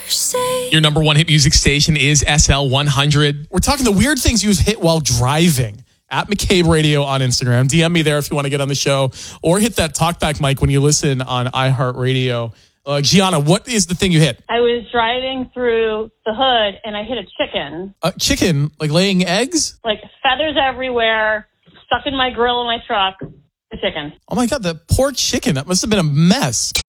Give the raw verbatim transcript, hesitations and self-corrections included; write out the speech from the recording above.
Your number one hit music station is S L one hundred. We're talking the weird things you hit while driving. At McCabe Radio on Instagram. D M me there if you want to get on the show. Or hit that talkback mic when you listen on iHeartRadio. Uh, Gianna, what is the thing you hit? I was driving through the hood and I hit a chicken. A chicken? Like laying eggs? Like feathers everywhere, stuck in my grill of my truck. A chicken. Oh my God, the poor chicken. That must have been a mess.